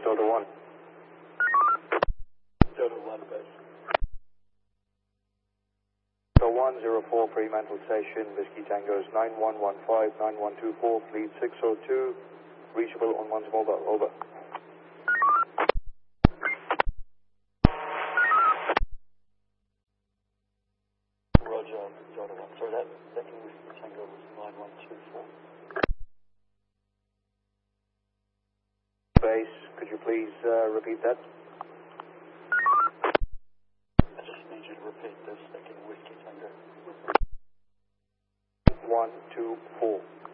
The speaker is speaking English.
Delta 1. Delta 1 base. Delta 104 Fremantle Station, Whiskey Tango's 9115, 9124, fleet 602, reachable on one's mobile, over. Roger, Delta 1. Sorry, that second Whiskey Tango was 9124. Base, could you please repeat that? I just need you to repeat the second Whiskey Tango. 124.